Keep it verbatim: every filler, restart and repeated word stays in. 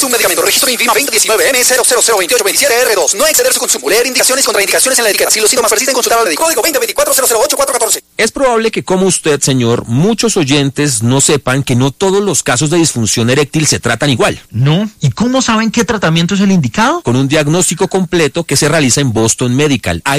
un medicamento. Registro INVIMA veinte diecinueve M cero cero cero veintiocho veintisiete R dos. No exceder su consumo. Leer indicaciones y contraindicaciones en la etiqueta. Si los síntomas persisten, consultar al médico. Código veinte veinticuatro cero cero ocho cuatro catorce. Es probable que, como usted, señor, muchos oyentes no sepan que no todos los casos de disfunción eréctil se tratan igual. No. ¿Y cómo saben qué tratamiento es el indicado? Con un diagnóstico completo que se realiza en Boston Medical. Hay